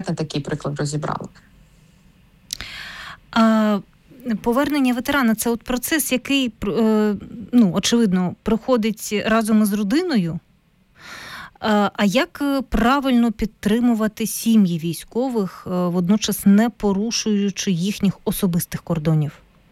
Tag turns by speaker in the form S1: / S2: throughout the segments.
S1: конкретно такий приклад розібрала.
S2: Повернення ветерана – це от процес, який, очевидно, проходить разом із родиною. А як правильно підтримувати сім'ї військових, водночас не порушуючи їхніх особистих кордонів?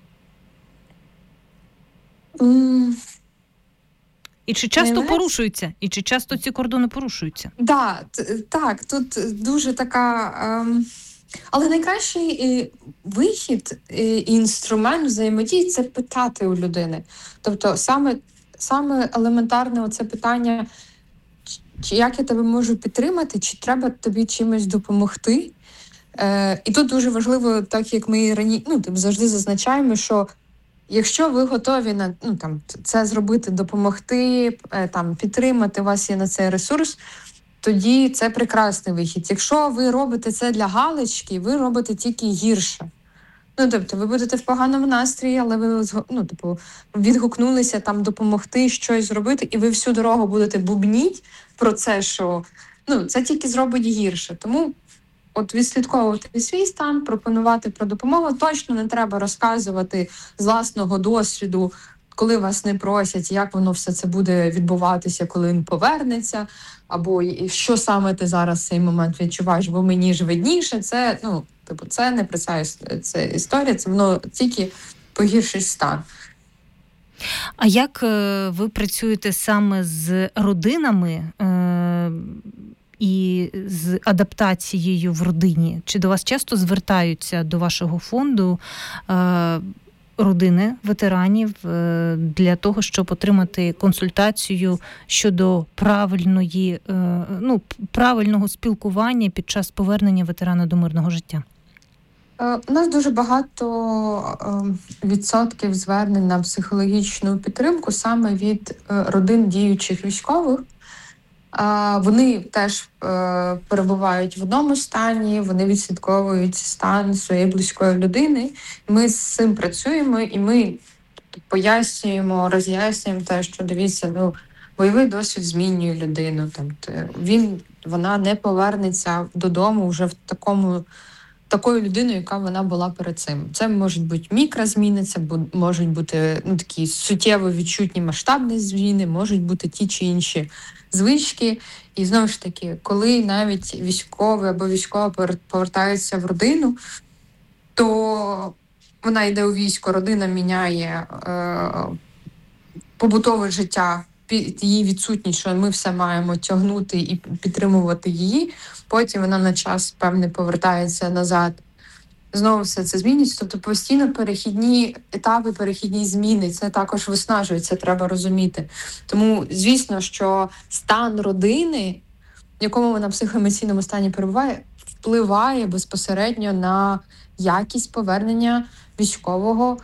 S2: І чи часто порушуються? І чи часто ці кордони порушуються?
S1: Так, тут дуже така... Але найкращий вихід і інструмент взаємодії – це питати у людини. Тобто саме елементарне оце питання, чи як я тебе можу підтримати, чи треба тобі чимось допомогти. І тут дуже важливо, так як ми завжди зазначаємо, що якщо ви готові це зробити, допомогти, підтримати, у вас є на це ресурс, тоді це прекрасний вихід. Якщо ви робите це для галочки, ви робите тільки гірше. Тобто ви будете в поганому настрої, але ви відгукнулися допомогти щось зробити, і ви всю дорогу будете бубніть про це, що це тільки зробить гірше. Тому відслідковувати свій стан, пропонувати про допомогу. Точно не треба розказувати з власного досвіду, коли вас не просять, як воно все це буде відбуватися, коли він повернеться, або що саме ти зараз в цей момент відчуваєш, бо мені ж видніше. Це, це не про ця історія, це воно тільки погіршить стан.
S2: А як ви працюєте саме з родинами і з адаптацією в родині? Чи до вас часто звертаються до вашого фонду родини ветеранів для того, щоб отримати консультацію щодо правильного спілкування під час повернення ветерана до мирного життя?
S1: У нас дуже багато відсотків звернень на психологічну підтримку саме від родин діючих військових. Вони теж перебувають в одному стані, вони відслідковують стан своєї близької людини. Ми з цим працюємо і ми пояснюємо, роз'яснюємо те, що дивіться, бойовий досвід змінює людину. Вона не повернеться додому вже в такою людиною, яка вона була перед цим. Це можуть бути мікрозміни, це можуть бути такі суттєво відчутні масштабні зміни, можуть бути ті чи інші звички. І знову ж таки, коли навіть військовий або військова повертаються в родину, то вона йде у військо, родина міняє побутове життя, її відсутність, що ми все маємо тягнути і підтримувати її. Потім вона на час певний повертається назад. Знову все це змінюється. Тобто постійно перехідні етапи, перехідні зміни, це також виснажує, це треба розуміти. Тому, звісно, що стан родини, в якому вона в психоемоційному стані перебуває, впливає безпосередньо на якість повернення військового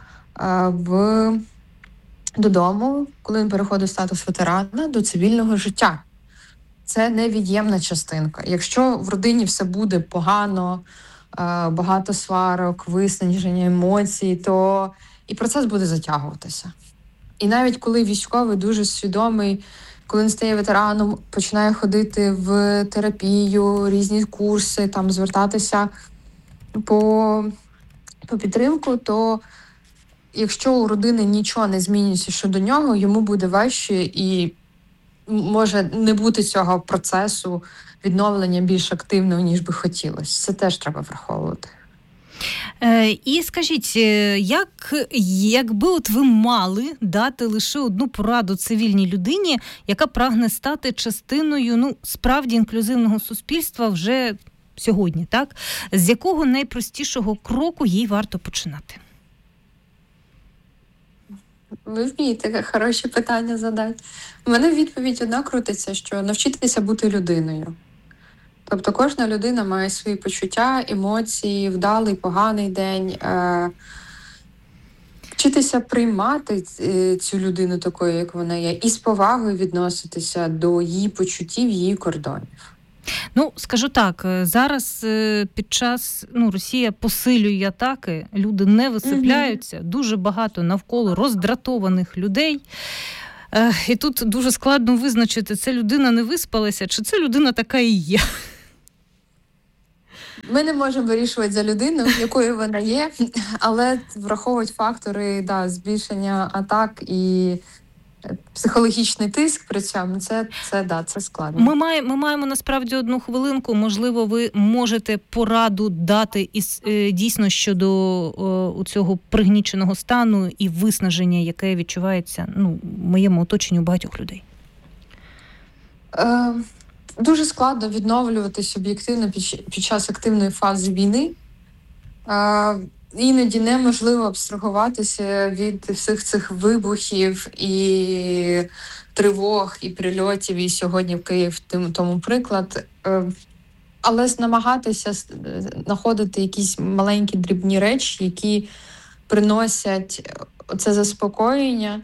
S1: додому, коли він переходить в статус ветерана, до цивільного життя. Це невід'ємна частинка. Якщо в родині все буде погано, багато сварок, виснаження емоцій, то і процес буде затягуватися. І навіть коли військовий дуже свідомий, коли він стає ветераном, починає ходити в терапію, різні курси, звертатися по підтримку, то якщо у родини нічого не змінюється щодо нього, йому буде важче і може не бути цього процесу відновлення більш активного, ніж би хотілося. Це теж треба враховувати.
S2: І скажіть, якби ви мали дати лише одну пораду цивільній людині, яка прагне стати частиною, справді інклюзивного суспільства вже сьогодні, так? З якого найпростішого кроку їй варто починати?
S1: Ви вмієте хороші питання задати. У мене відповідь одна крутиться, що навчитися бути людиною. Тобто кожна людина має свої почуття, емоції, вдалий, поганий день. Вчитися приймати цю людину такою, як вона є, і з повагою відноситися до її почуттів, її кордонів.
S2: Скажу так, зараз під час, Росія посилює атаки, люди не висипляються, дуже багато навколо роздратованих людей. І тут дуже складно визначити, це людина не виспалася, чи це людина така і є.
S1: Ми не можемо вирішувати за людину, якою вона є, але враховують фактори збільшення атак і психологічний тиск при цьому, це складно.
S2: Ми маємо насправді 1 хвилинку. Можливо, ви можете пораду дати дійсно щодо цього пригніченого стану і виснаження, яке відчувається в моєму оточенні у багатьох людей.
S1: Дуже складно відновлюватись об'єктивно під час активної фази війни. Іноді неможливо абстрагуватися від всіх цих вибухів і тривог, і прильотів, і сьогодні в Київ тому приклад. Але намагатися знаходити якісь маленькі дрібні речі, які приносять це заспокоєння,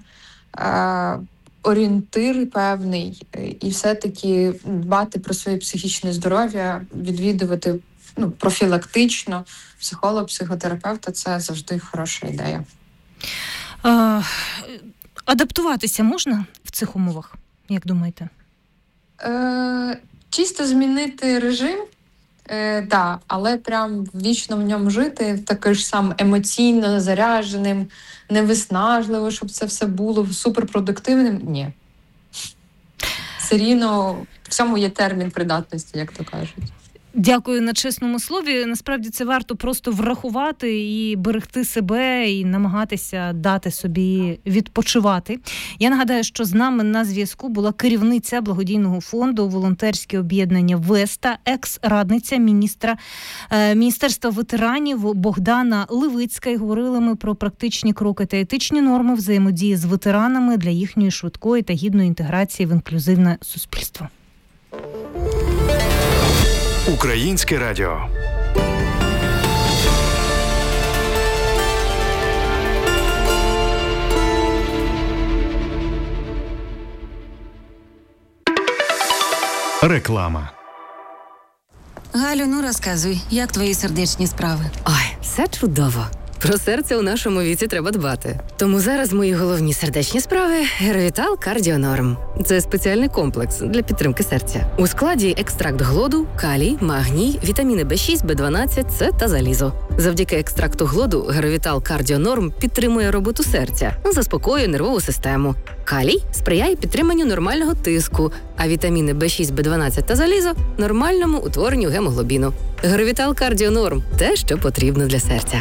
S1: орієнтир певний, і все-таки дбати про своє психічне здоров'я, відвідувати профілактично психолога, психотерапевта – це завжди хороша ідея.
S2: Адаптуватися можна в цих умовах, як думаєте?
S1: Чисто змінити режим, але прям вічно в ньому жити, таким ж сам емоційно зарядженим, невиснажливо, щоб це все було суперпродуктивним – ні. Все рівно в цьому є термін придатності, як то кажуть.
S2: Дякую на чесному слові. Насправді це варто просто врахувати і берегти себе, і намагатися дати собі відпочивати. Я нагадаю, що з нами на зв'язку була керівниця благодійного фонду «Волонтерське об'єднання Веста», екс-радниця Міністерства ветеранів Богдана Левицька. І говорили ми про практичні кроки та етичні норми взаємодії з ветеранами для їхньої швидкої та гідної інтеграції в інклюзивне суспільство.
S3: Українське радіо. Реклама.
S4: Галю, розказуй, як твої сердечні справи?
S5: Ой, все чудово. Про серце у нашому віці треба дбати. Тому зараз мої головні сердечні справи – Геровітал Кардіонорм. Це спеціальний комплекс для підтримки серця. У складі екстракт глоду, калій, магній, вітаміни В6, В12, С та залізо. Завдяки екстракту глоду Геровітал Кардіонорм підтримує роботу серця, заспокоює нервову систему. Калій сприяє підтриманню нормального тиску, а вітаміни В6, В12 та залізо – нормальному утворенню гемоглобіну. Геровітал Кардіонорм – те, що потрібно для серця.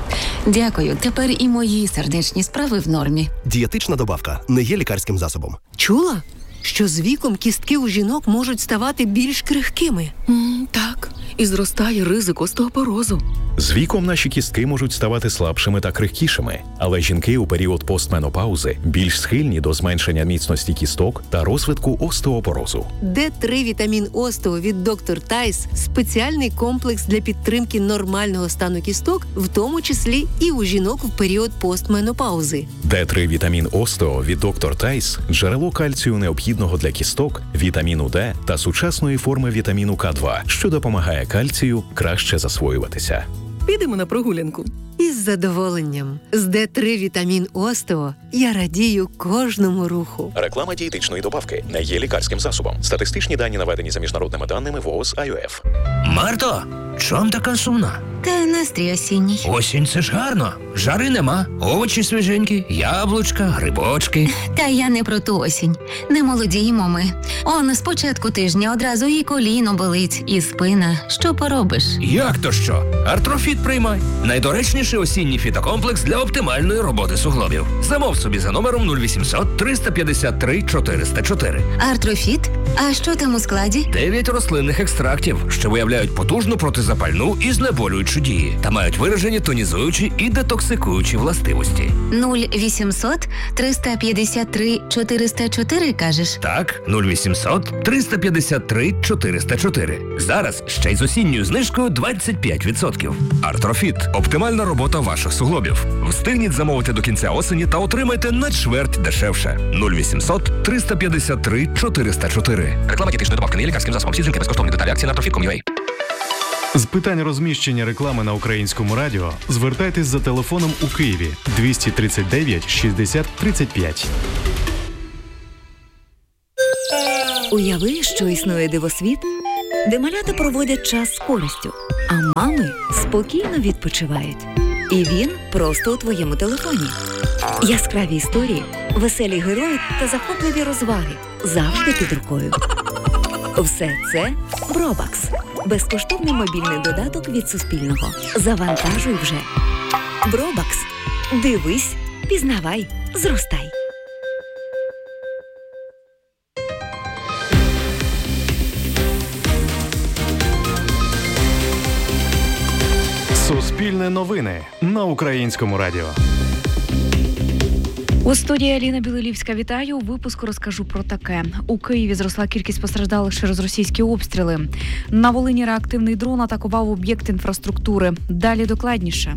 S4: Дякую. Тепер і мої сердечні справи в нормі.
S6: Дієтична добавка не є лікарським засобом.
S7: Чула, що з віком кістки у жінок можуть ставати більш крихкими?
S8: Так, і зростає ризик остеопорозу.
S9: З віком наші кістки можуть ставати слабшими та крихкішими, але жінки у період постменопаузи більш схильні до зменшення міцності кісток та розвитку остеопорозу.
S7: Д3 вітамін остео від доктор Тайс – спеціальний комплекс для підтримки нормального стану кісток, в тому числі і у жінок в період постменопаузи.
S9: Д3 вітамін остео від доктор Тайс – джерело кальцію необхідного для кісток, вітаміну Д та сучасної форми вітаміну К2, що допомагає кальцію краще засвоюватися.
S8: Підемо на прогулянку.
S7: Із задоволенням. З Д3 вітамін остео я радію кожному руху.
S9: Реклама дієтичної добавки не є лікарським засобом. Статистичні дані наведені за міжнародними даними ВООЗ АЮФ.
S10: Марто, чом така сумна?
S4: Та настрій осінній.
S10: Осінь – це ж гарно. Жари нема, овочі свіженькі, яблучка, грибочки.
S4: Та я не про ту осінь. Не молодіємо ми. З початку тижня одразу і коліно болить, і спина. Що поробиш?
S10: Як то що? Артрофіт приймай. Найдоречніший осінній фітокомплекс для оптимальної роботи суглобів. Замов собі за номером 0800 353 404.
S4: Артрофіт? А що там у складі?
S10: 9 рослинних екстрактів, що виявляють потужну протизапальну і знеболюючу дії та мають виражені тонізуючі і детоксикуючі властивості.
S4: 0800 353 404, кажеш?
S10: Так, 0800 353 404. Зараз ще й з осінньою знижкою 25%. Артрофіт – оптимальна робота ваших суглобів. Встигніть замовити до кінця осені та отримайте на чверть дешевше. 0800 353 404. Реклама дієтичної добавки не є лікарським засобом. Всі жінки безкоштовні деталі акції на Artrofit.com.ua.
S3: З питань розміщення реклами на Українському радіо звертайтесь за телефоном у Києві 239 60 35.
S11: Уяви, що існує дивосвіт, де малята проводять час з користю. а мами спокійно відпочивають. І він просто у твоєму телефоні. Яскраві історії, веселі герої та захопливі розваги завжди під рукою. Все це Бробакс. Безкоштовний мобільний додаток від Суспільного. Завантажуй вже. Бробакс. Дивись, пізнавай, зростай.
S3: Суспільне новини на Українському радіо.
S12: У студії Аліна Білилівська. Вітаю. У випуску розкажу про таке. У Києві зросла кількість постраждалих через російські обстріли. На Волині реактивний дрон атакував об'єкт інфраструктури. Далі докладніше.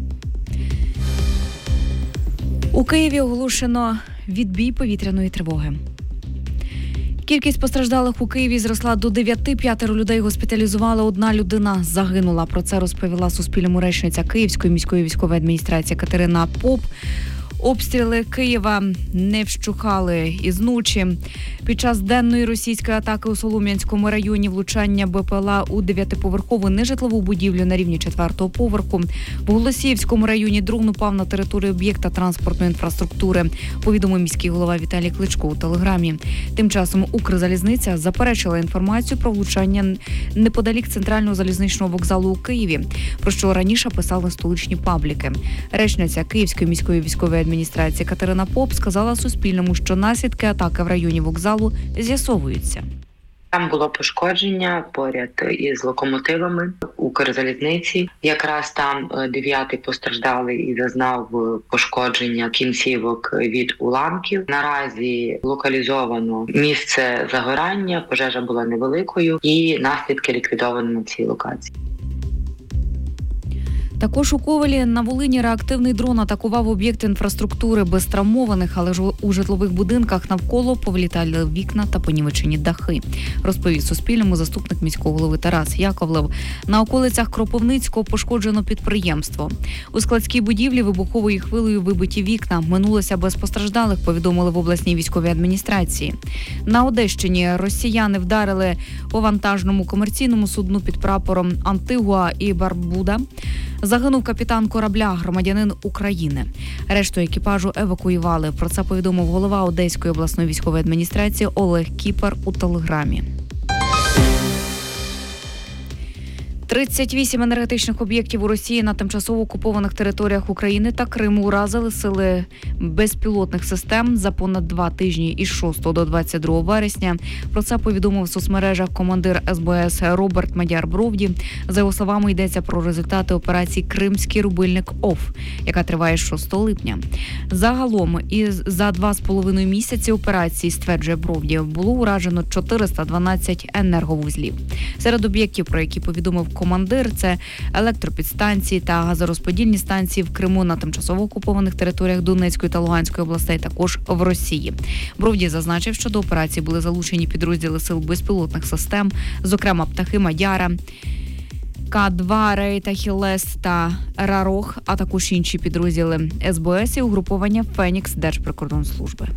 S12: У Києві оголошено відбій повітряної тривоги. Кількість постраждалих у Києві зросла до 9. 5 людей госпіталізували, 1 людина загинула. Про це розповіла Суспільному речниця Київської міської військової адміністрації Катерина Поп. Обстріли Києва не вщухали із ночі. Під час денної російської атаки у Солом'янському районі влучання БПЛА у 9-поверхову нежитлову будівлю на рівні 4-го поверху. В Голосіївському районі дрон упав на територію об'єкта транспортної інфраструктури, повідомив міський голова Віталій Кличко у телеграмі. Тим часом Укрзалізниця заперечила інформацію про влучання неподалік центрального залізничного вокзалу у Києві, про що раніше писали столичні пабліки. Речниця Київської міської військової адміністрації Катерина Поп сказала Суспільному, що наслідки атаки в районі вокзалу з'ясовуються.
S13: Там було пошкодження поряд із локомотивами Укрзалізниці. Якраз там 9-й постраждалий і зазнав пошкодження кінцівок від уламків. Наразі локалізовано місце загорання, пожежа була невеликою і наслідки ліквідовано на цій локації.
S12: Також у Ковелі на Волині реактивний дрон атакував об'єкт інфраструктури без травмованих, але ж у житлових будинках навколо повилітали вікна та понівечені дахи, розповів Суспільному заступник міського голови Тарас Яковлев. На околицях Кропивницького пошкоджено підприємство. У складській будівлі вибуховою хвилею вибиті вікна. Минулося без постраждалих, повідомили в обласній військовій адміністрації. На Одещині росіяни вдарили по вантажному комерційному судну під прапором Антигуа і Барбуда. Загинув капітан корабля, громадянин України. Решту екіпажу евакуювали. Про це повідомив голова Одеської обласної військової адміністрації Олег Кіпер у телеграмі. 38 енергетичних об'єктів у Росії на тимчасово окупованих територіях України та Криму уразили сили безпілотних систем за понад 2 тижні із 6 до 22 вересня. Про це повідомив в соцмережах командир СБС Роберт Мадяр-Бровді. За його словами, йдеться про результати операції «Кримський рубильник ОФ», яка триває з 6 липня. Загалом, за 2,5 місяці операції, стверджує Бровді, було уражено 412 енерговузлів. Серед об'єктів, про які повідомив командир, це електропідстанції та газорозподільні станції в Криму, на тимчасово окупованих територіях Донецької та Луганської областей, також в Росії. Бровді зазначив, що до операції були залучені підрозділи сил безпілотних систем, зокрема птахи Мадяра, К-2, Рейта, Хілес та Рарох, а також інші підрозділи СБС і угруповання Фенікс Держприкордонслужби.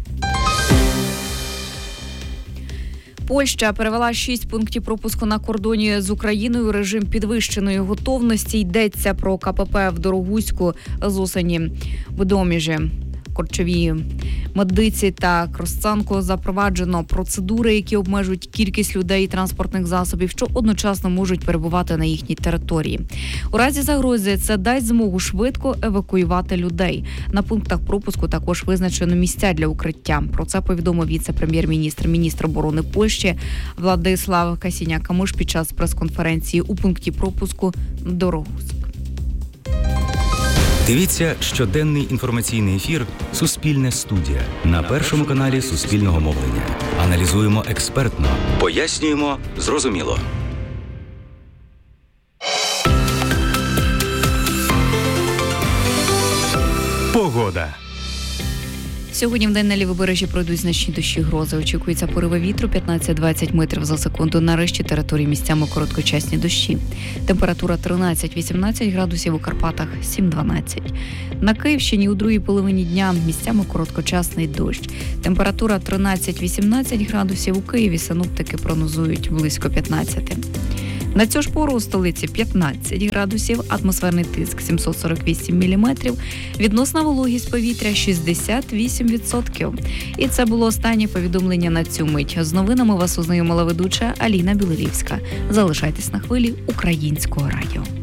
S12: Польща перевела 6 пунктів пропуску на кордоні з Україною у режим підвищеної готовності. Йдеться про КПП в Дорогуську, Зосані, Будоміжі, Корчові, Медиці та Кросцанку. Запроваджено процедури, які обмежують кількість людей і транспортних засобів, що одночасно можуть перебувати на їхній території. У разі загрози це дасть змогу швидко евакуювати людей. На пунктах пропуску також визначено місця для укриття. Про це повідомив віце-прем'єр-міністр, міністр оборони Польщі Владислав Касіняк-Камиш під час прес-конференції у пункті пропуску Дорогуськ.
S14: Дивіться щоденний інформаційний ефір «Суспільне студія» на Першому каналі Суспільного мовлення. Аналізуємо експертно, пояснюємо зрозуміло.
S3: Погода.
S12: Сьогодні в день на лівобережжі пройдуть значні дощі, грози. Очікується пориви вітру 15-20 метрів за секунду. На решті території місцями короткочасні дощі. Температура 13-18 градусів, у Карпатах 7-12. На Київщині у другій половині дня місцями короткочасний дощ. Температура 13-18 градусів, у Києві синоптики прогнозують близько 15. На цю ж пору у столиці 15 градусів, атмосферний тиск 748 міліметрів, відносна вологість повітря 68%. І це було останнє повідомлення на цю мить. З новинами вас ознайомила ведуча Аліна Білорівська. Залишайтесь на хвилі Українського радіо.